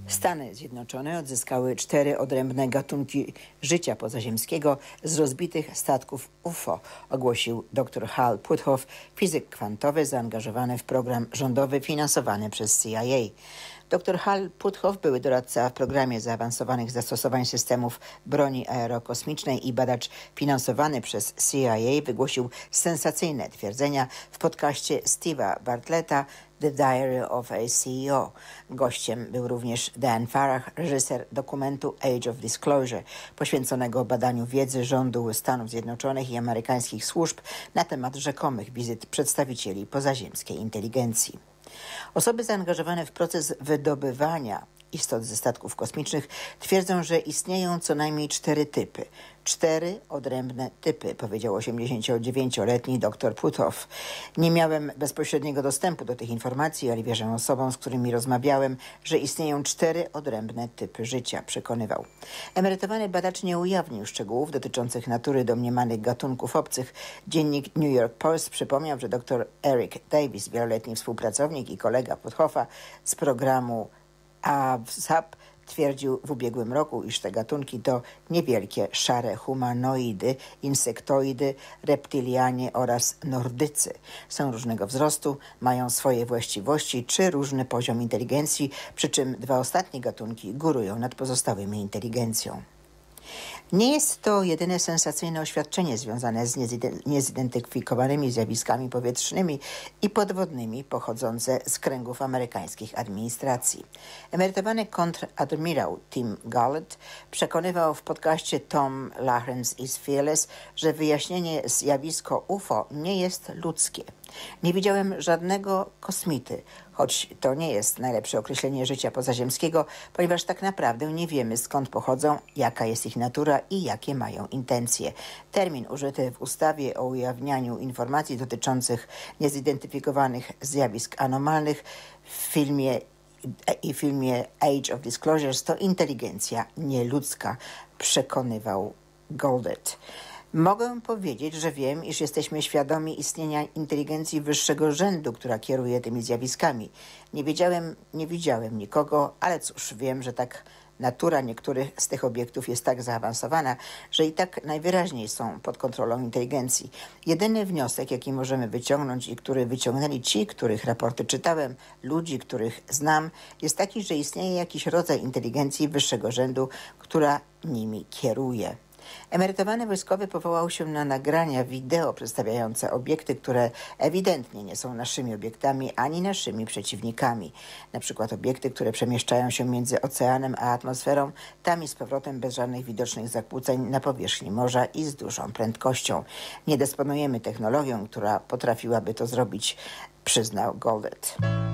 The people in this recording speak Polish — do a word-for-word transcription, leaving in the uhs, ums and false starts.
Stany Zjednoczone odzyskały cztery odrębne gatunki życia pozaziemskiego z rozbitych statków U F O, ogłosił dr Hal Puthoff, fizyk kwantowy zaangażowany w program rządowy finansowany przez C I A. dr Hal Puthoff, były doradca w programie zaawansowanych zastosowań systemów broni aerokosmicznej i badacz finansowany przez C I A, wygłosił sensacyjne twierdzenia w podcaście Steve'a Bartletta The Diary of a C E O. Gościem był również Dan Farah, reżyser dokumentu Age of Disclosure, poświęconego badaniu wiedzy rządu Stanów Zjednoczonych i amerykańskich służb na temat rzekomych wizyt przedstawicieli pozaziemskiej inteligencji. Osoby zaangażowane w proces wydobywania istot ze statków kosmicznych twierdzą, że istnieją co najmniej cztery typy. Cztery odrębne typy, powiedział osiemdziesięciodziewięcioletni dr Puthoff. Nie miałem bezpośredniego dostępu do tych informacji, ale wierzę osobom, z którymi rozmawiałem, że istnieją cztery odrębne typy życia, przekonywał. Emerytowany badacz nie ujawnił szczegółów dotyczących natury domniemanych gatunków obcych. Dziennik New York Post przypomniał, że dr Eric Davis, wieloletni współpracownik i kolega Puthoffa z programu A W S A P, twierdził w ubiegłym roku, iż te gatunki to niewielkie, szare humanoidy, insektoidy, reptylianie oraz nordycy. Są różnego wzrostu, mają swoje właściwości czy różny poziom inteligencji, przy czym dwa ostatnie gatunki górują nad pozostałymi inteligencją. Nie jest to jedyne sensacyjne oświadczenie związane z niezidentyfikowanymi zjawiskami powietrznymi i podwodnymi pochodzące z kręgów amerykańskich administracji. Emerytowany kontradmirał Tim Gullett przekonywał w podcaście Tom Lahrens is Fearless, że wyjaśnienie zjawisko U F O nie jest ludzkie. Nie widziałem żadnego kosmity, choć to nie jest najlepsze określenie życia pozaziemskiego, ponieważ tak naprawdę nie wiemy, skąd pochodzą, jaka jest ich natura i jakie mają intencje. Termin użyty w ustawie o ujawnianiu informacji dotyczących niezidentyfikowanych zjawisk anomalnych w filmie i filmie Age of Disclosures to inteligencja nieludzka, przekonywał Gullett. Mogę powiedzieć, że wiem, iż jesteśmy świadomi istnienia inteligencji wyższego rzędu, która kieruje tymi zjawiskami. Nie wiedziałem, nie widziałem nikogo, ale cóż, wiem, że tak natura niektórych z tych obiektów jest tak zaawansowana, że i tak najwyraźniej są pod kontrolą inteligencji. Jedyny wniosek, jaki możemy wyciągnąć i który wyciągnęli ci, których raporty czytałem, ludzi, których znam, jest taki, że istnieje jakiś rodzaj inteligencji wyższego rzędu, która nimi kieruje. Emerytowany wojskowy powołał się na nagrania wideo przedstawiające obiekty, które ewidentnie nie są naszymi obiektami ani naszymi przeciwnikami. Na przykład obiekty, które przemieszczają się między oceanem a atmosferą, tam i z powrotem bez żadnych widocznych zakłóceń na powierzchni morza i z dużą prędkością. Nie dysponujemy technologią, która potrafiłaby to zrobić, przyznał Gullett.